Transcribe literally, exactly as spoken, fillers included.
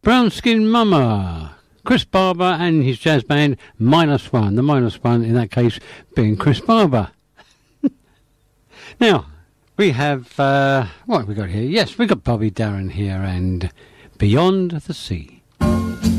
Brown Skin Mama, Chris Barber and his jazz band Minus One. The minus one in that case being Chris Barber. Now, we have, uh, what have we got here? Yes, we've got Bobby Darin here and Beyond the Sea.